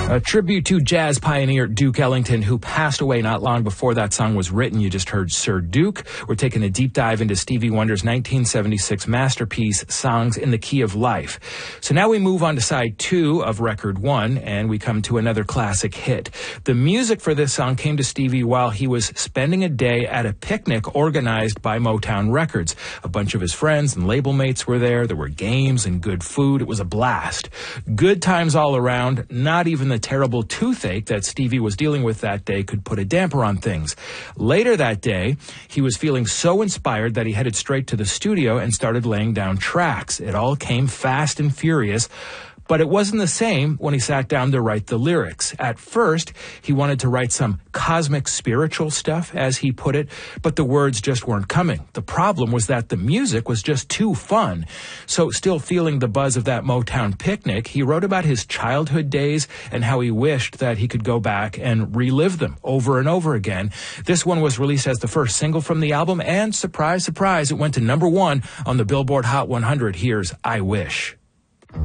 A tribute to jazz pioneer Duke Ellington, who passed away not long before that song was written. You just heard Sir Duke. We're taking a deep dive into Stevie Wonder's 1976 masterpiece, Songs in the Key of Life. So now we move on to side 2 of record 1, and we come to another classic hit. The music for this song came to Stevie while he was spending a day at a picnic organized by Motown Records. A bunch of his friends and label mates were there. There were games and good food. It was a blast. Good times all around. Not even the terrible toothache that Stevie was dealing with that day could put a damper on things. Later that day, he was feeling so inspired that he headed straight to the studio and started laying down tracks. It all came fast and furious. But it wasn't the same when he sat down to write the lyrics. At first, he wanted to write some cosmic spiritual stuff, as he put it, but the words just weren't coming. The problem was that the music was just too fun. So still feeling the buzz of that Motown picnic, he wrote about his childhood days and how he wished that he could go back and relive them over and over again. This one was released as the first single from the album, and surprise, surprise, it went to #1 on the Billboard Hot 100. Here's I Wish.